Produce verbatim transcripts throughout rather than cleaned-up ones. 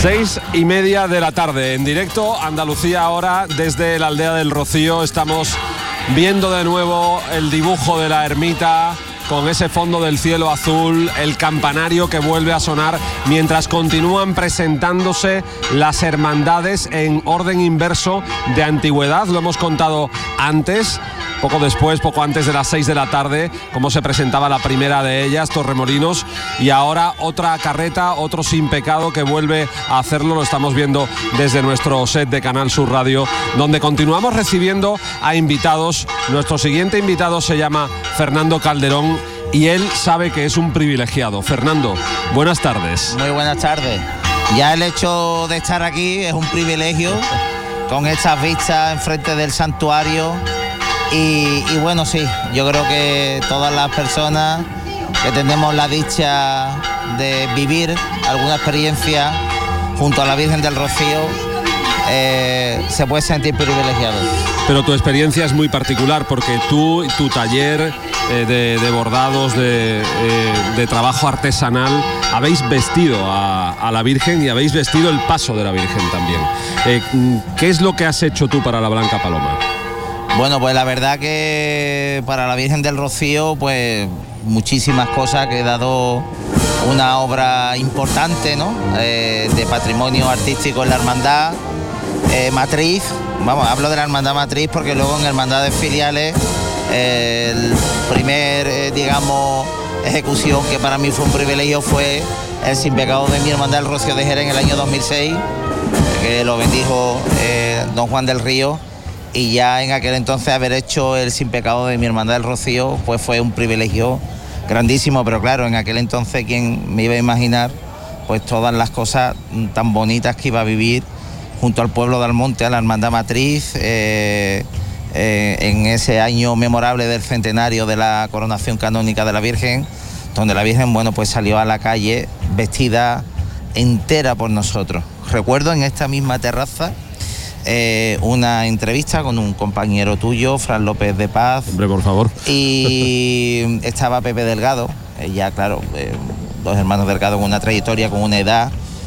Seis y media de la tarde, en directo, Andalucía ahora, desde la aldea del Rocío. Estamos viendo de nuevo el dibujo de la ermita, con ese fondo del cielo azul, el campanario que vuelve a sonar mientras continúan presentándose las hermandades en orden inverso de antigüedad. Lo hemos contado antes, poco después, poco antes de las seis de la tarde, cómo se presentaba la primera de ellas, Torremolinos, y ahora otra carreta, otro sin pecado que vuelve a hacerlo. Lo estamos viendo desde nuestro set de Canal Sur Radio, donde continuamos recibiendo a invitados. Nuestro siguiente invitado se llama Fernando Calderón y él sabe que es un privilegiado. Fernando, buenas tardes. Muy buenas tardes. Ya el hecho de estar aquí es un privilegio, con estas vistas enfrente del santuario. Y, y bueno, sí, yo creo que todas las personas que tenemos la dicha de vivir alguna experiencia junto a la Virgen del Rocío, eh, se puede sentir privilegiado. Pero tu experiencia es muy particular, porque tú, tu taller eh, de, de bordados, de, eh, de trabajo artesanal, habéis vestido a, a la Virgen y habéis vestido el paso de la Virgen también. Eh, ¿Qué es lo que has hecho tú para la Blanca Paloma? Bueno, pues la verdad que para la Virgen del Rocío, pues muchísimas cosas, que he dado una obra importante, ¿no? Eh, de patrimonio artístico en la hermandad eh, matriz. Vamos, hablo de la hermandad matriz porque luego en hermandades filiales eh, el primer, eh, digamos, ejecución que para mí fue un privilegio fue el Sin Pecado de mi hermandad el Rocío de Jerez en el año dos mil seis, que lo bendijo eh, don Juan del Río. Y ya en aquel entonces haber hecho el Sin Pecado de mi hermandad del Rocío, pues fue un privilegio grandísimo. Pero claro, en aquel entonces, ¿quién me iba a imaginar pues todas las cosas tan bonitas que iba a vivir junto al pueblo de Almonte, a la hermandad matriz, eh, eh, en ese año memorable del centenario de la coronación canónica de la Virgen, donde la Virgen, bueno, pues salió a la calle vestida entera por nosotros. Recuerdo en esta misma terraza Eh, una entrevista con un compañero tuyo, Fran López de Paz. Hombre, por favor. Y estaba Pepe Delgado, eh, ya claro, eh, dos hermanos Delgado con una trayectoria, con una edad,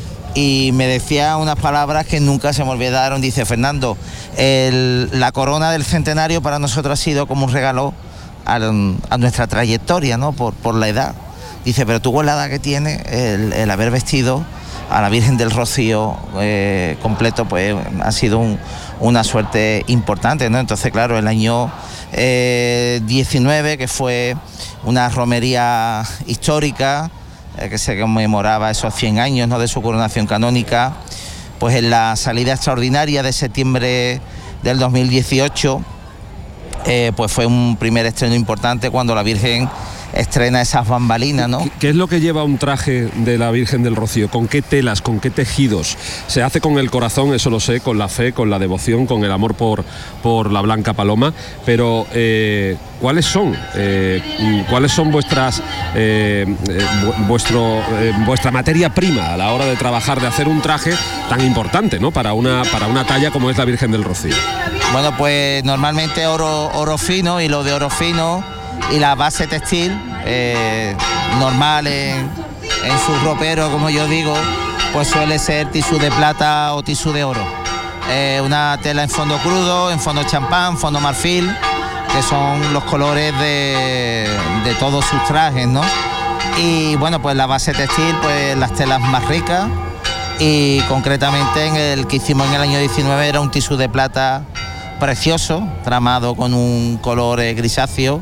y me decía unas palabras que nunca se me olvidaron. Dice: Fernando, el, la corona del centenario para nosotros ha sido como un regalo a, a nuestra trayectoria, ¿no? Por, por la edad. Dice, pero tú con la edad que tienes, el, el haber vestido a la Virgen del Rocío eh, completo, pues ha sido un, una suerte importante, ¿no? Entonces, claro, el año eh, diecinueve, que fue una romería histórica, eh, que se conmemoraba esos cien años, ¿no?, de su coronación canónica, pues en la salida extraordinaria de septiembre del dos mil dieciocho, eh, pues fue un primer estreno importante cuando la Virgen estrena esas bambalinas, ¿no? ¿Qué, ¿Qué es lo que lleva un traje de la Virgen del Rocío? ¿Con qué telas, con qué tejidos? Se hace con el corazón, eso lo sé, con la fe, con la devoción, con el amor por, por la Blanca Paloma, pero eh, ¿cuáles son? Eh, ¿Cuáles son vuestras eh, vuestro, eh, vuestra materia prima a la hora de trabajar, de hacer un traje tan importante, ¿no?, para una, para una talla como es la Virgen del Rocío? Bueno, pues normalmente oro, oro fino, y lo de oro fino y la base textil eh, normal en, en su ropero, como yo digo, pues suele ser tisú de plata o tisú de oro. Eh, una tela en fondo crudo, en fondo champán, fondo marfil, que son los colores de, de todos sus trajes, ¿no? Y bueno, pues la base textil, pues las telas más ricas, y concretamente en el que hicimos en el año diecinueve era un tisú de plata precioso, tramado con un color eh, grisáceo.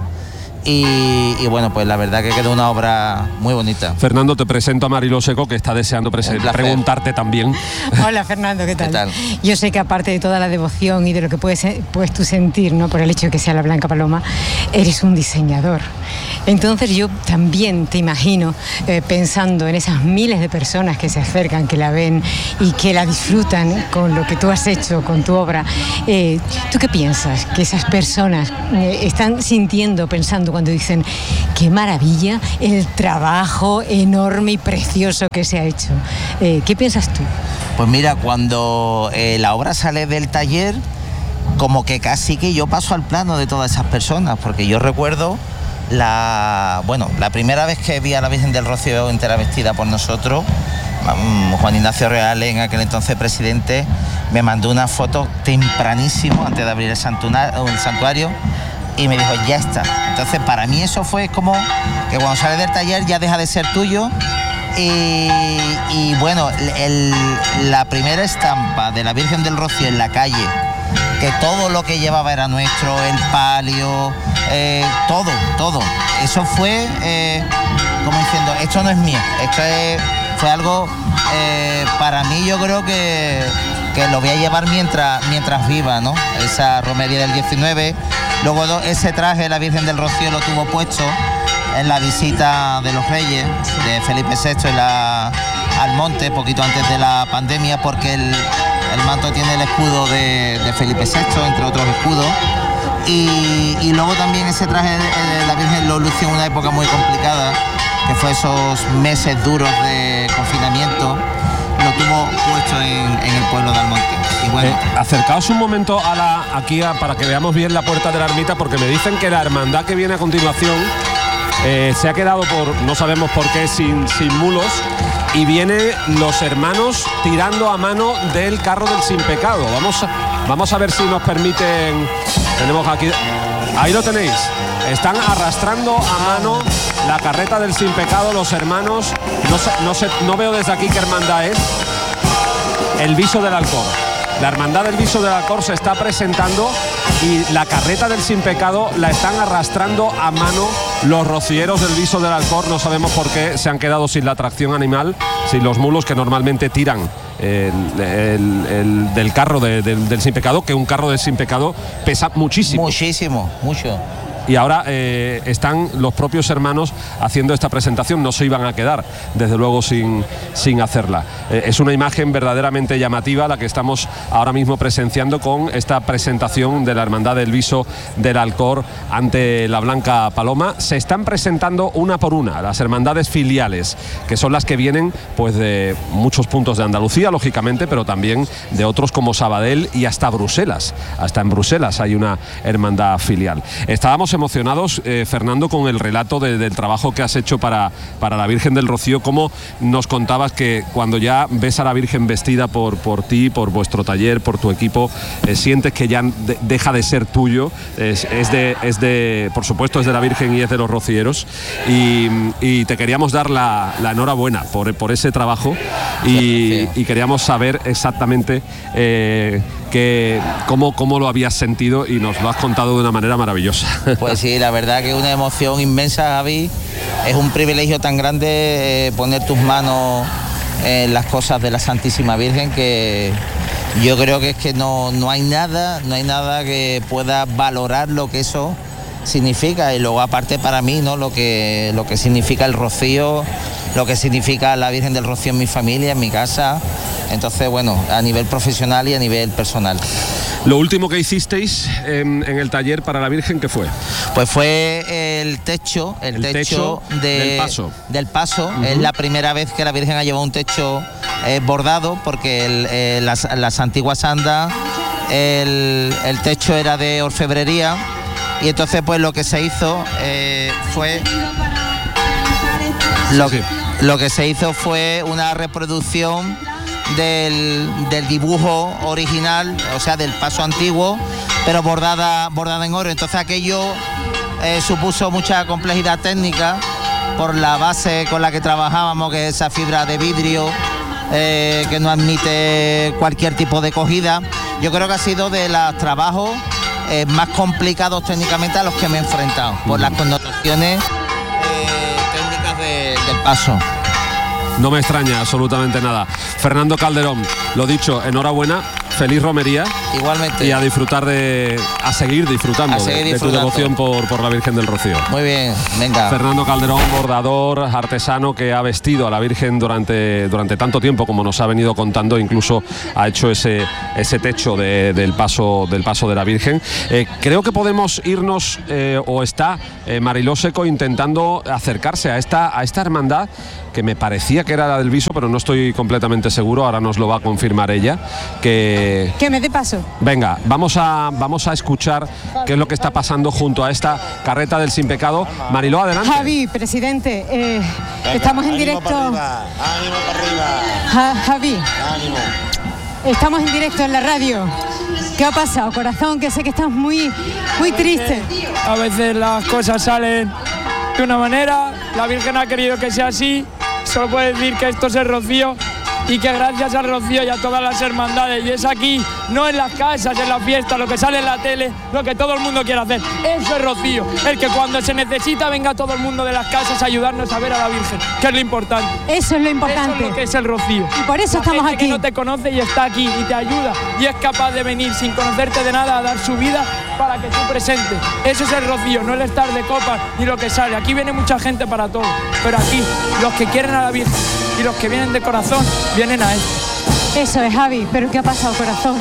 Y, y bueno, pues la verdad que quedó una obra muy bonita. Fernando, te presento a Mariló Seco, que está deseando preguntarte también. Hola, Fernando, ¿qué tal? ¿Qué tal? Yo sé que aparte de toda la devoción y de lo que puedes, puedes tú sentir, ¿no?, por el hecho de que sea la Blanca Paloma, eres un diseñador. Entonces yo también te imagino eh, pensando en esas miles de personas que se acercan, que la ven y que la disfrutan con lo que tú has hecho, con tu obra. Eh, ¿Tú qué piensas que esas personas eh, están sintiendo, pensando cuando dicen qué maravilla el trabajo enorme y precioso que se ha hecho? Eh, ¿Qué piensas tú? Pues mira, cuando eh, la obra sale del taller, como que casi que yo paso al plano de todas esas personas, porque yo recuerdo la, bueno, la primera vez que vi a la Virgen del Rocío entera vestida por nosotros, Juan Ignacio Real, en aquel entonces presidente, me mandó una foto tempranísimo antes de abrir el santuario, el santuario y me dijo, ya está. Entonces para mí eso fue como que cuando sales del taller ya deja de ser tuyo. Y, y bueno, el, la primera estampa de la Virgen del Rocío en la calle, que todo lo que llevaba era nuestro, el palio, eh, todo, todo. Eso fue eh, como diciendo, esto no es mío, esto es, fue algo, eh, para mí yo creo que, que lo voy a llevar mientras, mientras viva, ¿no? Esa romería del diecinueve. Luego ese traje la Virgen del Rocío lo tuvo puesto en la visita de los Reyes, de Felipe sexto en la, al monte, poquito antes de la pandemia, porque el, el manto tiene el escudo de, de Felipe sexto, entre otros escudos. Y, y luego también ese traje de la Virgen lo lució en una época muy complicada, que fue esos meses duros de confinamiento, lo tuvo puesto en, en el pueblo de Almonte. Y bueno, eh, acercaos un momento a la, aquí a, para que veamos bien la puerta de la ermita, porque me dicen que la hermandad que viene a continuación eh, se ha quedado, por no sabemos por qué, sin, sin mulos, y vienen los hermanos tirando a mano del carro del Sin Pecado. Vamos a, vamos a ver si nos permiten. Tenemos aquí, ahí lo tenéis, están arrastrando a mano la carreta del Sin Pecado los hermanos. No sé, no sé, no veo desde aquí qué hermandad es. El Viso del Alcor. La hermandad del Viso del Alcor se está presentando y la carreta del Sin Pecado la están arrastrando a mano los rocieros del Viso del Alcor. No sabemos por qué se han quedado sin la tracción animal, sin los mulos que normalmente tiran el, el, el del carro de, del, del Sin Pecado, que un carro del Sin Pecado pesa muchísimo. Muchísimo, mucho. Y ahora eh, están los propios hermanos haciendo esta presentación. No se iban a quedar, desde luego, sin, sin hacerla. Eh, es una imagen verdaderamente llamativa la que estamos ahora mismo presenciando con esta presentación de la Hermandad del Viso del Alcor ante la Blanca Paloma. Se están presentando una por una las hermandades filiales, que son las que vienen pues de muchos puntos de Andalucía, lógicamente, pero también de otros como Sabadell y hasta Bruselas. Hasta en Bruselas hay una hermandad filial. Estábamos emocionados, eh, Fernando, con el relato de, del trabajo que has hecho para, para la Virgen del Rocío. Cómo nos contabas que cuando ya ves a la Virgen vestida por, por ti, por vuestro taller, por tu equipo, eh, sientes que ya de, deja de ser tuyo, es, es, de, es de, por supuesto es de la Virgen y es de los rocieros, y, y te queríamos dar la, la enhorabuena por, por ese trabajo y, y queríamos saber exactamente eh, que, cómo, cómo lo habías sentido, y nos lo has contado de una manera maravillosa. Pues sí, la verdad que es una emoción inmensa, Javi. Es un privilegio tan grande eh, poner tus manos en las cosas de la Santísima Virgen, que yo creo que es que no, no hay nada, no hay nada que pueda valorar lo que eso significa. Y luego aparte para mí, ¿no?, lo que, lo que significa el Rocío, lo que significa la Virgen del Rocío en mi familia, en mi casa. Entonces, bueno, a nivel profesional y a nivel personal. Lo último que hicisteis en, en el taller para la Virgen, ¿qué fue? Pues fue el techo, el, el techo, techo de, del paso. Del paso. Uh-huh. Es la primera vez que la Virgen ha llevado un techo eh, bordado, porque el, eh, las, las antiguas andas, el, el techo era de orfebrería, y entonces pues lo que se hizo eh, fue... Lo, sí, sí. lo que se hizo fue una reproducción Del, del dibujo original, o sea, del paso antiguo, pero bordada, bordada en oro. Entonces aquello eh, supuso mucha complejidad técnica por la base con la que trabajábamos, que es esa fibra de vidrio eh, que no admite cualquier tipo de cogida. Yo creo que ha sido de los trabajos eh, más complicados técnicamente a los que me he enfrentado, por las connotaciones eh, técnicas de, del paso. No me extraña absolutamente nada. Fernando Calderón, lo dicho, enhorabuena, feliz romería. Igualmente. Y a disfrutar de... a seguir disfrutando, a seguir de, disfrutando. de tu devoción por, por la Virgen del Rocío. Muy bien, venga. Fernando Calderón, bordador, artesano, que ha vestido a la Virgen durante, durante tanto tiempo, como nos ha venido contando, incluso ha hecho ese, ese techo de, del, paso, del paso de la Virgen. Eh, creo que podemos irnos, eh, o está eh, Mariló Seco intentando acercarse a esta, a esta hermandad, que me parecía que era la del Viso, pero no estoy completamente seguro, ahora nos lo va a confirmar ella, que Eh, que me dé paso. Venga, vamos a, vamos a escuchar qué es lo que está pasando junto a esta carreta del Sin Pecado. Mariló, adelante. Javi, presidente, eh, Venga, estamos en directo. Para arriba, ánimo para arriba. Ja, Javi, ánimo. Estamos en directo en la radio. ¿Qué ha pasado, corazón? Que sé que estás muy, muy triste. A veces las cosas salen de una manera, la Virgen ha querido que sea así. Solo puedo decir que esto es el Rocío y que gracias al Rocío y a todas las hermandades, y es aquí, no en las casas, en las fiestas, lo que sale en la tele, lo que todo el mundo quiere hacer. Eso es Rocío, el que cuando se necesita venga todo el mundo de las casas a ayudarnos a ver a la Virgen, que es lo importante. Eso es lo importante. Eso es lo que es el Rocío. Y por eso la estamos gente aquí. Que no te conoce y está aquí y te ayuda y es capaz de venir sin conocerte de nada a dar su vida para que tú presentes. Eso es el Rocío, no el estar de copas ni lo que sale. Aquí viene mucha gente para todo, pero aquí los que quieren a la Virgen y los que vienen de corazón vienen a él. Eso es, Javi, pero ¿qué ha pasado, corazón?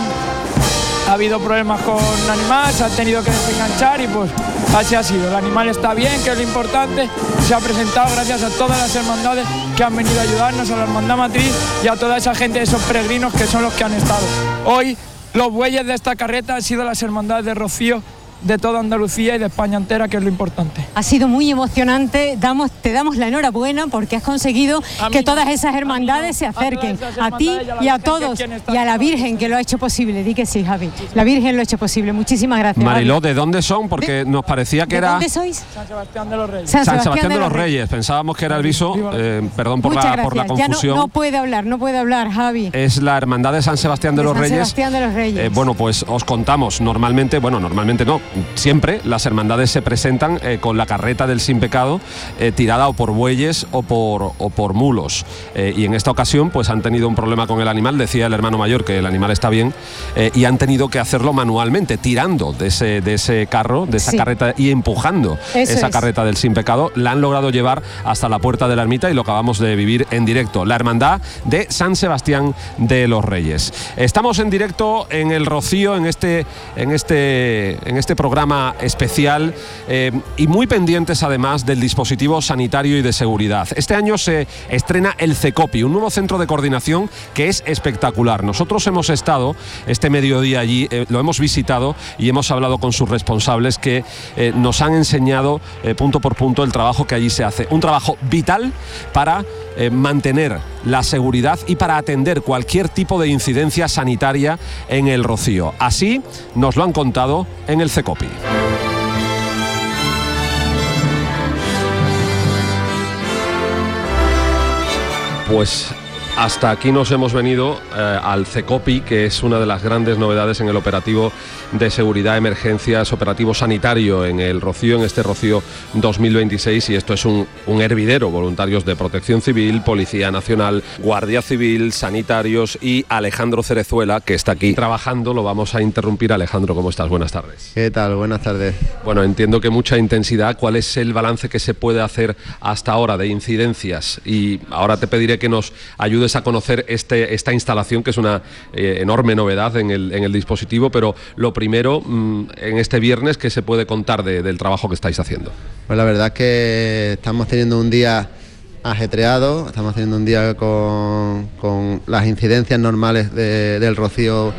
Ha habido problemas con el animal, se han tenido que desenganchar y pues así ha sido. El animal está bien, que es lo importante, se ha presentado gracias a todas las hermandades que han venido a ayudarnos, a la hermandad matriz y a toda esa gente, esos peregrinos que son los que han estado. Hoy los bueyes de esta carreta han sido las hermandades de Rocío, de toda Andalucía y de España entera, que es lo importante. Ha sido muy emocionante, damos, te damos la enhorabuena porque has conseguido que no, todas esas hermandades se acerquen a, a ti y a, a todos y a la Virgen que lo ha hecho posible. Di que sí, Javi, la Virgen lo ha hecho posible. Muchísimas gracias, Mariló, Javi. ¿de dónde son? Porque ¿De, nos parecía que ¿de era... dónde sois? San Sebastián de los Reyes. San San Sebastián, Sebastián de, de los los Reyes. Pensábamos que era el viso, eh, perdón por Muchas la, gracias. por la confusión. Ya no, no puede hablar, no puede hablar, Javi. Es la hermandad de San Sebastián de, de los San Reyes. Sebastián de los Reyes. Eh, bueno, pues os contamos, normalmente, bueno, normalmente no, siempre las hermandades se presentan eh, con la carreta del Sin Pecado eh, tirada o por bueyes o por, o por mulos. Eh, y en esta ocasión pues han tenido un problema con el animal, decía el hermano mayor que el animal está bien, eh, y han tenido que hacerlo manualmente, tirando de ese, de ese carro, de esa sí. carreta y empujando Eso esa es. carreta del Sin Pecado. La han logrado llevar hasta la puerta de la ermita y lo acabamos de vivir en directo. La hermandad de San Sebastián de los Reyes. Estamos en directo en el Rocío, en este, en este, en este programa especial. Eh, y muy pendientes además del dispositivo sanitario y de seguridad. Este año se estrena el CECOPI, un nuevo centro de coordinación que es espectacular. Nosotros hemos estado este mediodía allí, eh, lo hemos visitado y hemos hablado con sus responsables que eh, nos han enseñado eh, punto por punto el trabajo que allí se hace. Un trabajo vital para eh, mantener la seguridad y para atender cualquier tipo de incidencia sanitaria en el Rocío. Así nos lo han contado en el CECOPI. Pues hasta aquí nos hemos venido eh, al CECOPI, que es una de las grandes novedades en el operativo de seguridad, emergencias, operativo sanitario en el Rocío, en este Rocío dos mil veintiséis, y esto es un, un hervidero, voluntarios de Protección Civil, Policía Nacional, Guardia Civil, sanitarios y Alejandro Cerezuela, que está aquí trabajando. Lo vamos a interrumpir. Alejandro, ¿cómo estás? Buenas tardes. ¿Qué tal? Buenas tardes. Bueno, entiendo que mucha intensidad. ¿Cuál es el balance que se puede hacer hasta ahora de incidencias? Y ahora te pediré que nos ayudes a conocer este, esta instalación, que es una eh, enorme novedad en el, en el dispositivo, pero lo primero, mmm, en este viernes, ¿qué se puede contar de, del trabajo que estáis haciendo? Pues la verdad es que estamos teniendo un día ajetreado, estamos teniendo un día con, con las incidencias normales de, del Rocío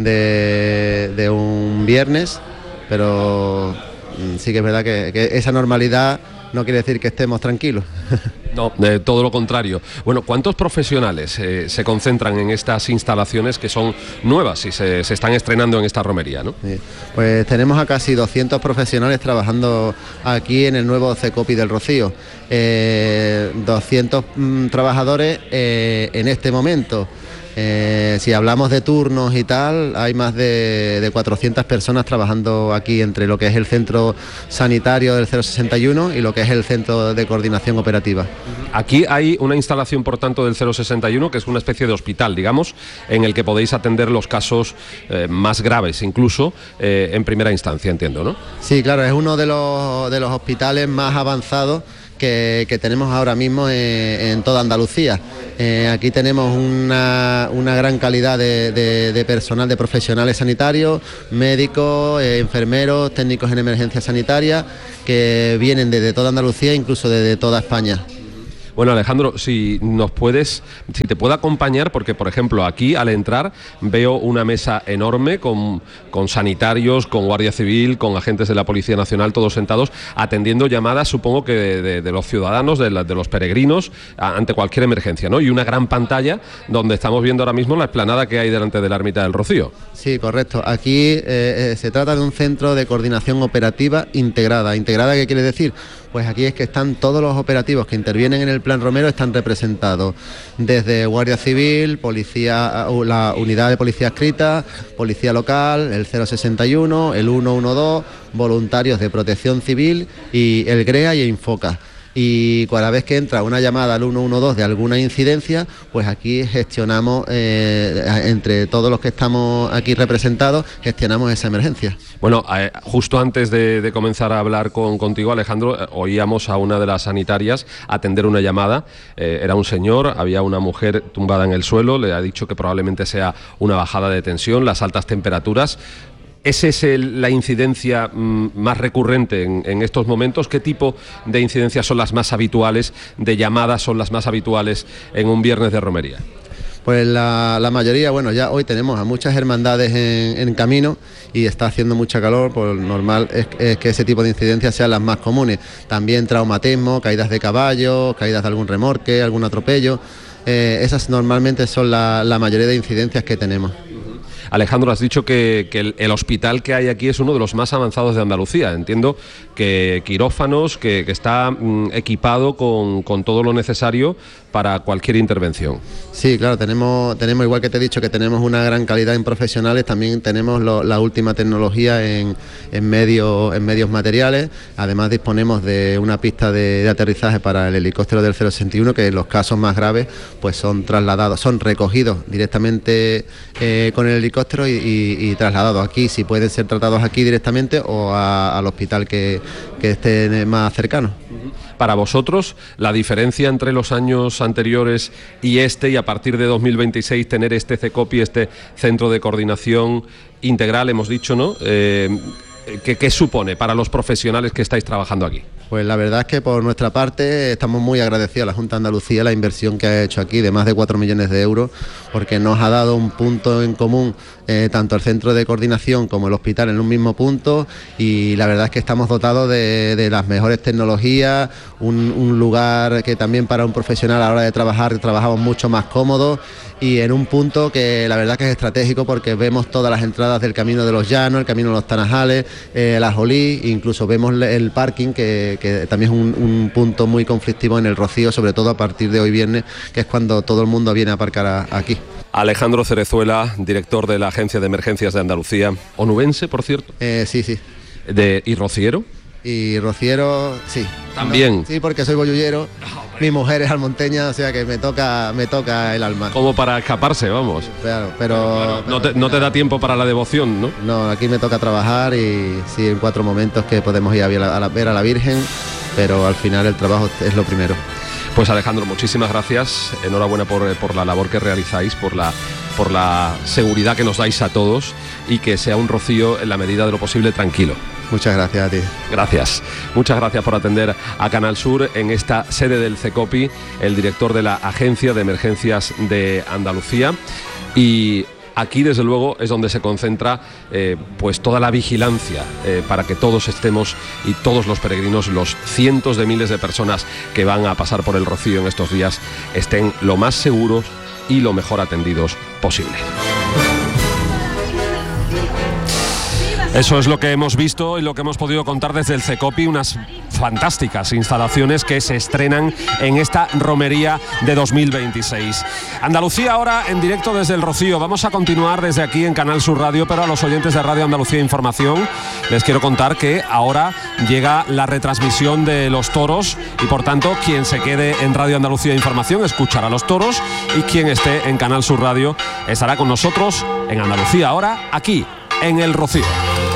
de, de un viernes, pero sí que es verdad que, que esa normalidad no quiere decir que estemos tranquilos. No, eh, todo lo contrario. Bueno, ¿cuántos profesionales eh, se concentran en estas instalaciones que son nuevas y se, se están estrenando en esta romería, ¿no? Sí, pues tenemos a casi doscientos profesionales trabajando aquí en el nuevo CECOPI del Rocío. Eh, doscientos mm, trabajadores eh, en este momento. Eh, si hablamos de turnos y tal, hay más de, de cuatrocientas personas trabajando aquí entre lo que es el centro sanitario del cero sesenta y uno y lo que es el centro de coordinación operativa. Aquí hay una instalación, por tanto, del cero sesenta y uno, que es una especie de hospital, digamos, en el que podéis atender los casos eh, más graves, incluso eh, en primera instancia, entiendo, ¿no? Sí, claro, es uno de los, de los hospitales más avanzados Que, que tenemos ahora mismo en, en toda Andalucía. Eh, aquí tenemos una, una gran calidad de, de, de personal, de profesionales sanitarios, médicos, eh, enfermeros, técnicos en emergencia sanitaria, que vienen desde toda Andalucía, incluso desde toda España. Bueno, Alejandro, si nos puedes, si te puedo acompañar, porque por ejemplo aquí al entrar veo una mesa enorme con, con sanitarios, con Guardia Civil, con agentes de la Policía Nacional, todos sentados atendiendo llamadas, supongo que de, de, de los ciudadanos, de, la, de los peregrinos, a, ante cualquier emergencia, ¿no? Y una gran pantalla donde estamos viendo ahora mismo la explanada que hay delante de la Ermita del Rocío. Sí, correcto. Aquí eh, eh, se trata de un centro de coordinación operativa integrada. ¿Integrada qué quiere decir? Pues aquí es que están todos los operativos que intervienen en el Plan Romero, están representados desde Guardia Civil, Policía, la Unidad de Policía Adscrita, Policía Local, el cero sesenta y uno, el ciento doce, voluntarios de Protección Civil y el GREA y Infoca. Y cada vez que entra una llamada al ciento doce de alguna incidencia, pues aquí gestionamos, eh, entre todos los que estamos aquí representados, gestionamos esa emergencia. Bueno, eh, justo antes de, de comenzar a hablar con, contigo, Alejandro, eh, oíamos a una de las sanitarias atender una llamada. Eh, era un señor, había una mujer tumbada en el suelo, le ha dicho que probablemente sea una bajada de tensión, las altas temperaturas. ¿Es esa la incidencia mm, más recurrente en, en estos momentos? ¿Qué tipo de incidencias son las más habituales, de llamadas son las más habituales en un viernes de romería? Pues la, la mayoría, bueno, ya hoy tenemos a muchas hermandades en, en camino y está haciendo mucha calor, pues normal es, es que ese tipo de incidencias sean las más comunes. También traumatismo, caídas de caballo, caídas de algún remorque, algún atropello. Eh, esas normalmente son la, la mayoría de incidencias que tenemos. Alejandro, has dicho que, que el, el hospital que hay aquí es uno de los más avanzados de Andalucía. Entiendo que quirófanos, que, que está mm, equipado con, con todo lo necesario para cualquier intervención. Sí, claro, tenemos, tenemos igual que te he dicho, que tenemos una gran calidad en profesionales, también tenemos lo, la última tecnología en, en, medio, en medios materiales. Además disponemos de una pista de, de aterrizaje para el helicóptero del cero sesenta y uno, que en los casos más graves pues son trasladados, son recogidos directamente eh, con el helicóptero y, y, y trasladados aquí, si pueden ser tratados aquí directamente o a, al hospital que, que esté más cercano. Para vosotros, la diferencia entre los años anteriores y este, y a partir de dos mil veintiséis tener este CECOPI, este Centro de Coordinación Integral, hemos dicho, ¿no? Eh, ¿qué, ¿Qué supone para los profesionales que estáis trabajando aquí? Pues la verdad es que por nuestra parte estamos muy agradecidos a la Junta de Andalucía la inversión que ha hecho aquí de más de cuatro millones de euros, porque nos ha dado un punto en común, eh, tanto el centro de coordinación como el hospital en un mismo punto, y la verdad es que estamos dotados de, de las mejores tecnologías, un, un lugar que también para un profesional a la hora de trabajar trabajamos mucho más cómodos, y en un punto que la verdad que es estratégico porque vemos todas las entradas del Camino de los Llanos, el Camino de los Tanajales, eh, las Olí, incluso vemos el parking que que también es un, un punto muy conflictivo en el Rocío, sobre todo a partir de hoy viernes, que es cuando todo el mundo viene a aparcar a, aquí. Alejandro Cerezuela, director de la Agencia de Emergencias de Andalucía, onubense, por cierto. Eh, sí, sí. De, ¿Y rociero? Y rociero, sí. También. No, sí, porque soy bollullero, mi mujer es almonteña, o sea que me toca, me toca el alma. Como para escaparse, vamos. Claro, pero... Claro, no, te, no te da tiempo para la devoción, ¿no? No, aquí me toca trabajar y sí, en cuatro momentos que podemos ir a ver a la, ver a la Virgen, pero al final el trabajo es lo primero. Pues Alejandro, muchísimas gracias, enhorabuena por, por la labor que realizáis, por la, por la seguridad que nos dais a todos y que sea un Rocío en la medida de lo posible tranquilo. Muchas gracias a ti. Gracias. Muchas gracias por atender a Canal Sur en esta sede del CECOPI, el director de la Agencia de Emergencias de Andalucía. Y aquí, desde luego, es donde se concentra eh, pues toda la vigilancia eh, para que todos estemos, y todos los peregrinos, los cientos de miles de personas que van a pasar por el Rocío en estos días, estén lo más seguros y lo mejor atendidos posible. Eso es lo que hemos visto y lo que hemos podido contar desde el CECOPI, unas fantásticas instalaciones que se estrenan en esta romería de dos mil veintiséis. Andalucía ahora en directo desde el Rocío. Vamos a continuar desde aquí en Canal Sur Radio, pero a los oyentes de Radio Andalucía Información les quiero contar que ahora llega la retransmisión de los toros y por tanto quien se quede en Radio Andalucía Información escuchará los toros, y quien esté en Canal Sur Radio estará con nosotros en Andalucía ahora, aquí en el Rocío.